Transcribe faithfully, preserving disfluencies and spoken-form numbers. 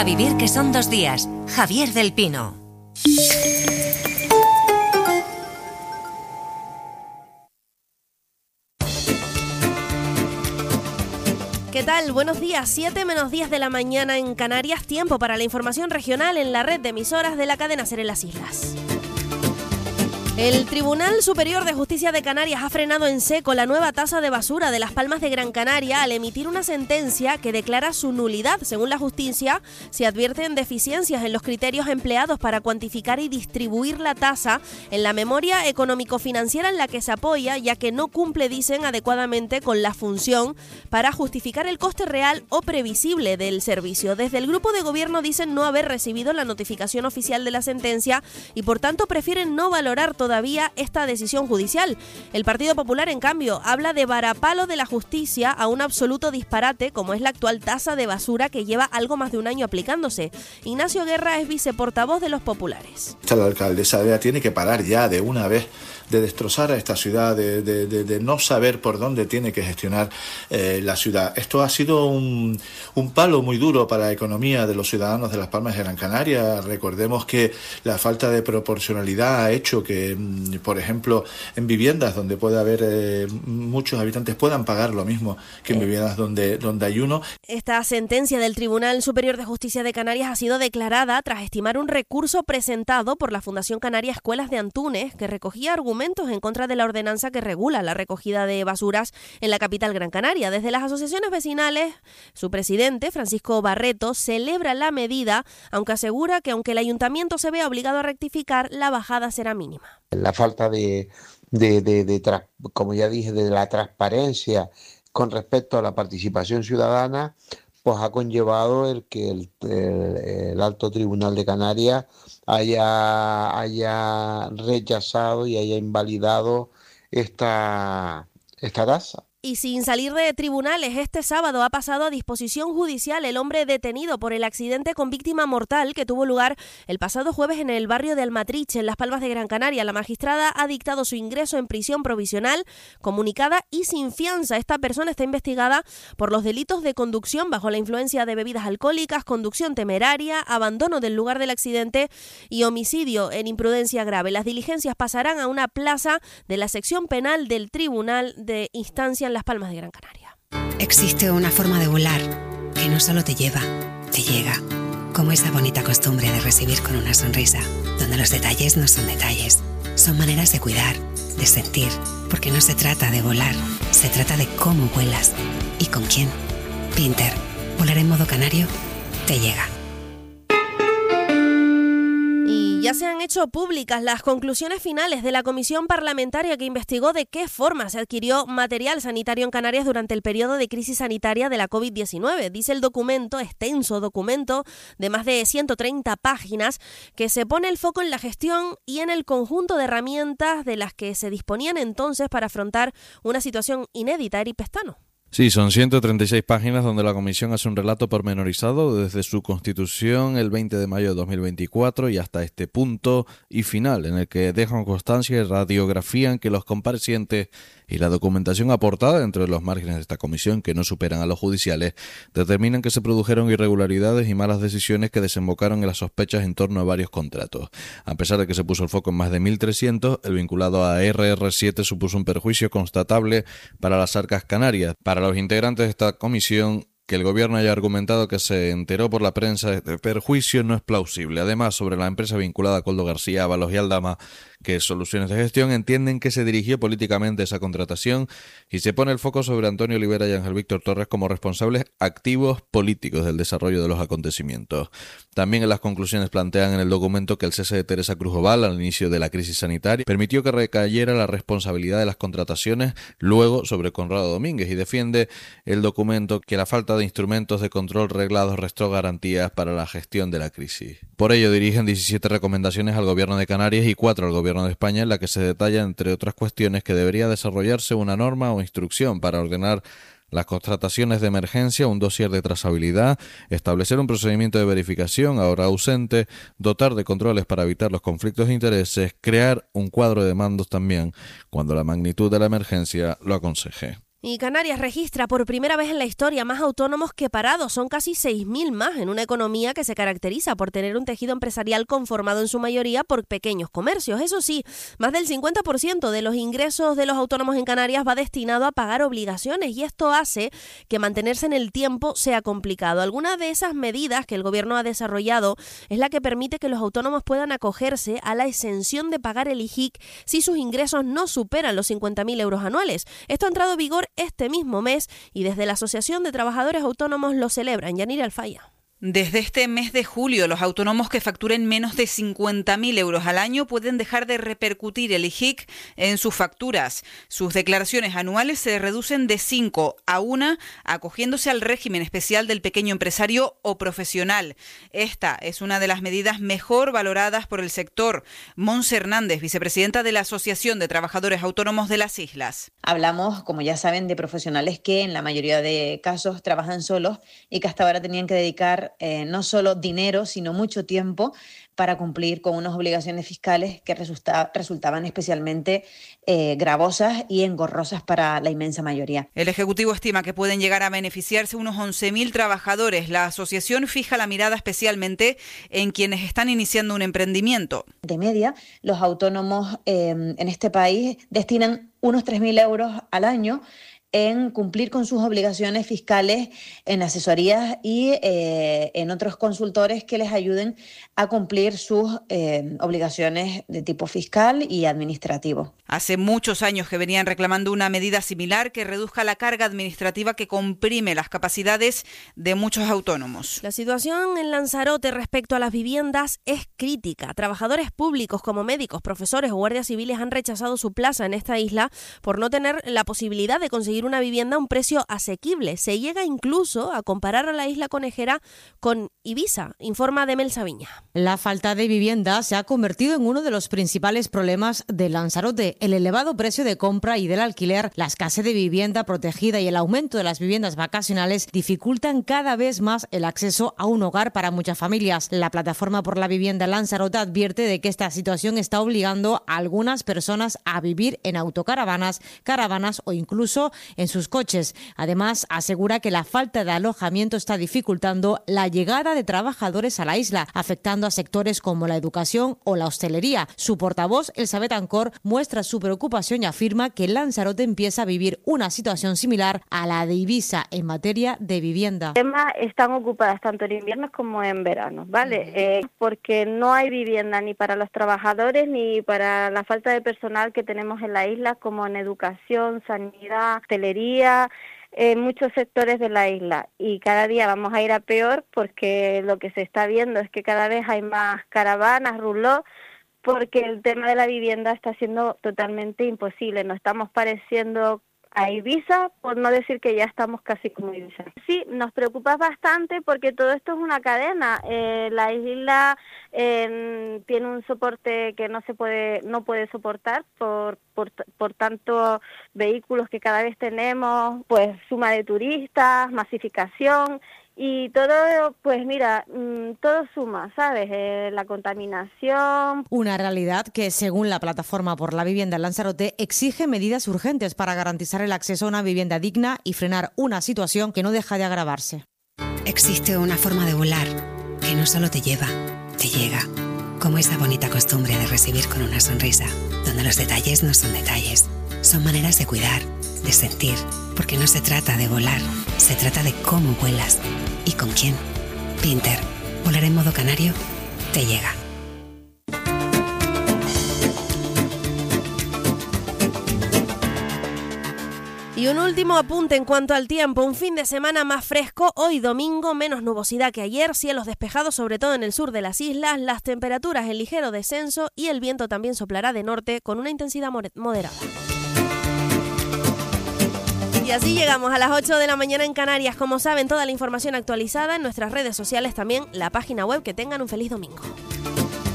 A vivir que son dos días. Javier del Pino. ¿Qué tal? Buenos días, siete menos diez de la mañana en Canarias, tiempo para la información regional en la red de emisoras de la cadena SER en las islas. El Tribunal Superior de Justicia de Canarias ha frenado en seco la nueva tasa de basura de Las Palmas de Gran Canaria al emitir una sentencia que declara su nulidad. Según la justicia, se advierten deficiencias en los criterios empleados para cuantificar y distribuir la tasa en la memoria económico-financiera en la que se apoya, ya que no cumple, dicen, adecuadamente con la función para justificar el coste real o previsible del servicio. Desde el grupo de gobierno dicen no haber recibido la notificación oficial de la sentencia y por tanto prefieren no valorar todavía esta decisión judicial. El Partido Popular, en cambio, habla de varapalo de la justicia a un absoluto disparate como es la actual tasa de basura que lleva algo más de un año aplicándose. Ignacio Guerra es viceportavoz de los populares. La alcaldesa tiene que parar ya de una vez de destrozar a esta ciudad, de, de, de, de no saber por dónde tiene que gestionar eh, la ciudad. Esto ha sido un, un palo muy duro para la economía de los ciudadanos de Las Palmas de Gran Canaria. Recordemos que la falta de proporcionalidad ha hecho que, por ejemplo, en viviendas donde puede haber eh, muchos habitantes puedan pagar lo mismo que en viviendas donde, donde hay uno. Esta sentencia del Tribunal Superior de Justicia de Canarias ha sido declarada tras estimar un recurso presentado por la Fundación Canaria Escuelas de Antunes, que recogía argumentos en contra de la ordenanza que regula la recogida de basuras en la capital Gran Canaria. Desde las asociaciones vecinales, su presidente, Francisco Barreto, celebra la medida, aunque asegura que aunque el ayuntamiento se vea obligado a rectificar, la bajada será mínima. La falta de, de, de, de, de como ya dije, de la transparencia con respecto a la participación ciudadana, pues ha conllevado el que el, el, el Alto Tribunal de Canarias haya, haya rechazado y haya invalidado esta, esta tasa. Y sin salir de tribunales, este sábado ha pasado a disposición judicial el hombre detenido por el accidente con víctima mortal que tuvo lugar el pasado jueves en el barrio de Almatriche, en Las Palmas de Gran Canaria. La magistrada ha dictado su ingreso en prisión provisional, comunicada y sin fianza. Esta persona está investigada por los delitos de conducción bajo la influencia de bebidas alcohólicas, conducción temeraria, abandono del lugar del accidente y homicidio en imprudencia grave. Las diligencias pasarán a una plaza de la sección penal del Tribunal de Instancia en Las Palmas de Gran Canaria. Existe una forma de volar que no solo te lleva, te llega, como esa bonita costumbre de recibir con una sonrisa, donde los detalles no son detalles, son maneras de cuidar, de sentir, porque no se trata de volar, se trata de cómo vuelas y con quién. Pinter, volar en modo canario, te llega. Ya se han hecho públicas las conclusiones finales de la comisión parlamentaria que investigó de qué forma se adquirió material sanitario en Canarias durante el periodo de crisis sanitaria de la covid diecinueve. Dice el documento, extenso documento de más de ciento treinta páginas, que se pone el foco en la gestión y en el conjunto de herramientas de las que se disponían entonces para afrontar una situación inédita. Eri Pestano. Sí, son ciento treinta y seis páginas donde la comisión hace un relato pormenorizado desde su constitución el veinte de mayo de dos mil veinticuatro y hasta este punto y final, en el que dejan constancia y radiografían que los comparecientes y la documentación aportada dentro de los márgenes de esta comisión, que no superan a los judiciales, determinan que se produjeron irregularidades y malas decisiones que desembocaron en las sospechas en torno a varios contratos. A pesar de que se puso el foco en más de mil trescientos, el vinculado a erre erre siete supuso un perjuicio constatable para las arcas canarias. Para los integrantes de esta comisión, que el gobierno haya argumentado que se enteró por la prensa de este perjuicio no es plausible. Además, sobre la empresa vinculada a Coldo García, Ábalos y Aldama, que es Soluciones de Gestión, entienden que se dirigió políticamente esa contratación y se pone el foco sobre Antonio Olivera y Ángel Víctor Torres como responsables activos políticos del desarrollo de los acontecimientos. También en las conclusiones plantean en el documento que el cese de Teresa Cruz Oval al inicio de la crisis sanitaria permitió que recayera la responsabilidad de las contrataciones luego sobre Conrado Domínguez, y defiende el documento que la falta de instrumentos de control reglados restó garantías para la gestión de la crisis. Por ello dirigen diecisiete recomendaciones al Gobierno de Canarias y cuatro al Gobierno de España, en la que se detalla, entre otras cuestiones, que debería desarrollarse una norma o instrucción para ordenar las contrataciones de emergencia, un dossier de trazabilidad, establecer un procedimiento de verificación ahora ausente, dotar de controles para evitar los conflictos de intereses, crear un cuadro de mandos también cuando la magnitud de la emergencia lo aconseje. Y Canarias registra por primera vez en la historia más autónomos que parados. Son casi seis mil más en una economía que se caracteriza por tener un tejido empresarial conformado en su mayoría por pequeños comercios. Eso sí, más del cincuenta por ciento de los ingresos de los autónomos en Canarias va destinado a pagar obligaciones y esto hace que mantenerse en el tiempo sea complicado. Alguna de esas medidas que el Gobierno ha desarrollado es la que permite que los autónomos puedan acogerse a la exención de pagar el I J I C si sus ingresos no superan los cincuenta mil euros anuales. Esto ha entrado en vigor este mismo mes y desde la Asociación de Trabajadores Autónomos lo celebran. Yanira Alfaya. Desde este mes de julio, los autónomos que facturen menos de cincuenta mil euros al año pueden dejar de repercutir el I J I C en sus facturas. Sus declaraciones anuales se reducen de cinco a una, acogiéndose al régimen especial del pequeño empresario o profesional. Esta es una de las medidas mejor valoradas por el sector. Montse Hernández, vicepresidenta de la Asociación de Trabajadores Autónomos de las Islas. Hablamos, como ya saben, de profesionales que en la mayoría de casos trabajan solos y que hasta ahora tenían que dedicar Eh, no solo dinero, sino mucho tiempo para cumplir con unas obligaciones fiscales que resulta, resultaban especialmente eh, gravosas y engorrosas para la inmensa mayoría. El Ejecutivo estima que pueden llegar a beneficiarse unos once mil trabajadores. La asociación fija la mirada especialmente en quienes están iniciando un emprendimiento. De media, los autónomos eh, en este país destinan unos tres mil euros al año en cumplir con sus obligaciones fiscales en asesorías y eh, en otros consultores que les ayuden a cumplir sus eh, obligaciones de tipo fiscal y administrativo. Hace muchos años que venían reclamando una medida similar que reduzca la carga administrativa que comprime las capacidades de muchos autónomos. La situación en Lanzarote respecto a las viviendas es crítica. Trabajadores públicos como médicos, profesores o guardias civiles han rechazado su plaza en esta isla por no tener la posibilidad de conseguir una vivienda a un precio asequible. Se llega incluso a comparar a la isla conejera con Ibiza, informa Demel Sabiña. La falta de vivienda se ha convertido en uno de los principales problemas de Lanzarote. El elevado precio de compra y del alquiler, la escasez de vivienda protegida y el aumento de las viviendas vacacionales dificultan cada vez más el acceso a un hogar para muchas familias. La Plataforma por la Vivienda Lanzarote advierte de que esta situación está obligando a algunas personas a vivir en autocaravanas, caravanas o incluso en sus coches. Además, asegura que la falta de alojamiento está dificultando la llegada de trabajadores a la isla, afectando a sectores como la educación o la hostelería. Su portavoz, Elizabeth Ancor, muestra su preocupación y afirma que Lanzarote empieza a vivir una situación similar a la de Ibiza en materia de vivienda. Además, están ocupadas tanto en invierno como en verano, ¿vale? Eh, porque no hay vivienda ni para los trabajadores ni para la falta de personal que tenemos en la isla, como en educación, sanidad, hostelería, en muchos sectores de la isla, y cada día vamos a ir a peor porque lo que se está viendo es que cada vez hay más caravanas, roulots, porque el tema de la vivienda está siendo totalmente imposible. Nos estamos pareciendo a Ibiza, por no decir que ya estamos casi como Ibiza. Sí, nos preocupa bastante porque todo esto es una cadena. Eh, la isla eh, tiene un soporte que no se puede, no puede soportar por, por por tantos vehículos que cada vez tenemos, pues suma de turistas, masificación. Y todo, pues mira, todo suma, ¿sabes? Eh, la contaminación. Una realidad que, según la Plataforma por la Vivienda en Lanzarote, exige medidas urgentes para garantizar el acceso a una vivienda digna y frenar una situación que no deja de agravarse. Existe una forma de volar que no solo te lleva, te llega. Como esa bonita costumbre de recibir con una sonrisa, donde los detalles no son detalles, son maneras de cuidar, de sentir, porque no se trata de volar, se trata de cómo vuelas y con quién. Pinter, volar en modo canario, te llega. Y un último apunte en cuanto al tiempo, un fin de semana más fresco, hoy domingo, menos nubosidad que ayer, cielos despejados sobre todo en el sur de las islas, las temperaturas en ligero descenso y el viento también soplará de norte con una intensidad moderada. Y así llegamos a las ocho de la mañana en Canarias. Como saben, toda la información actualizada en nuestras redes sociales, también la página web. Que tengan un feliz domingo.